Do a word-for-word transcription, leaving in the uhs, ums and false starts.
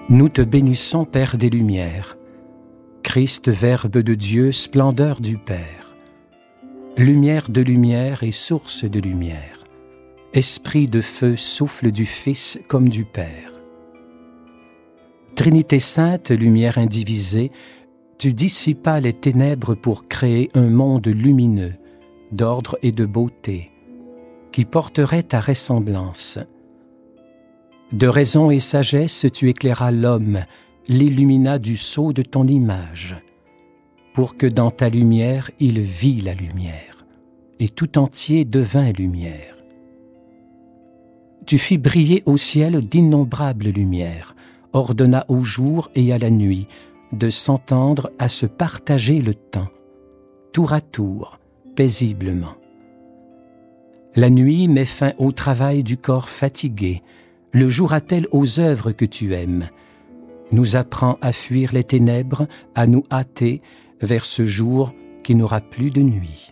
Nous te bénissons, Père des Lumières, Christ, Verbe de Dieu, splendeur du Père, lumière de lumière et source de lumière, esprit de feu, souffle du Fils comme du Père. Trinité sainte, lumière indivisée, tu dissipas les ténèbres pour créer un monde lumineux, d'ordre et de beauté, qui porterait ta ressemblance. De raison et sagesse, tu éclairas l'homme, l'illumina du sceau de ton image, pour que dans ta lumière il vît la lumière, et tout entier devint lumière. Tu fis briller au ciel d'innombrables lumières, ordonna au jour et à la nuit de s'entendre à se partager le temps, tour à tour, paisiblement. La nuit met fin au travail du corps fatigué, le jour appelle aux œuvres que tu aimes, nous apprend à fuir les ténèbres, à nous hâter vers ce jour qui n'aura plus de nuit.